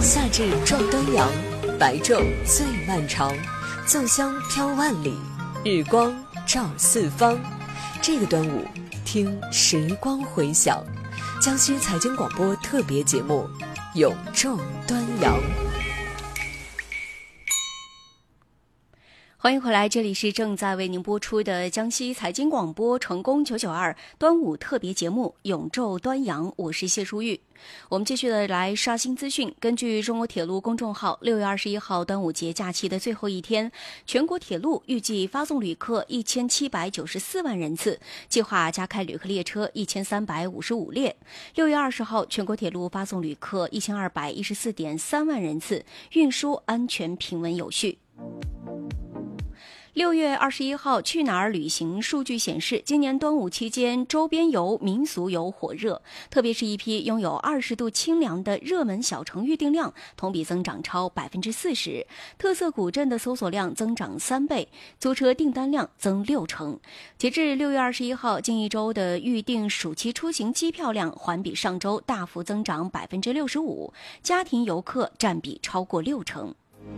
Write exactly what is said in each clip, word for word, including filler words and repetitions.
夏至撞端阳，白昼最漫长，粽香飘万里，日光照四方。这个端午，听时光回响，江西财经广播特别节目《永昼端阳》。 欢迎回来，这里是正在为您播出的江西财经广播成功九九二端午特别节目《永昼端阳》，我是谢淑玉。我们继续的来刷新资讯。根据中国铁路公众号，六月二十一号端午节假期的最后一天，全国铁路预计发送旅客一千七百九十四万人次，计划加开旅客列车一千三百五十五列。六月二十号，全国铁路发送旅客一千二百一十四点三万人次，运输安全平稳有序。六月二十一号，去哪儿旅行数据显示，今年端午期间周边游、民俗游火热，特别是一批拥有二十度清凉的热门小城预订量同比增长超百分之四十，特色古镇的搜索量增长三倍，租车订单量增六成。截至六月二十一号，近一周的预订暑期出行机票量环比上周大幅增长百分之六十五，家庭游客占比超过六成。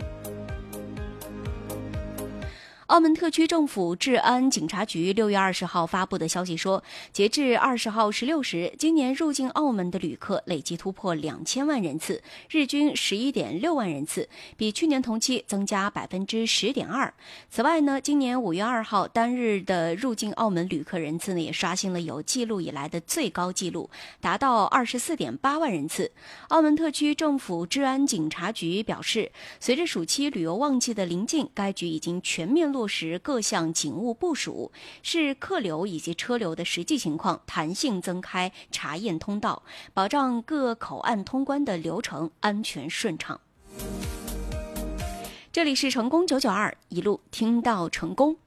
澳门特区政府治安警察局六月二十号发布的消息说，截至二十号十六时，今年入境澳门的旅客累计突破两千万人次，日均十一点六万人次，比去年同期增加百分之十点二。此外呢，今年五月二号单日的入境澳门旅客人次呢，也刷新了有记录以来的最高纪录，达到二十四点八万人次。澳门特区政府治安警察局表示，随着暑期旅游旺季的临近，该局已经全面落实各项警务部署，视客流以及车流的实际情况，弹性增开查验通道，保障各口岸通关的流程安全顺畅。这里是成功九九二，一路听到成功。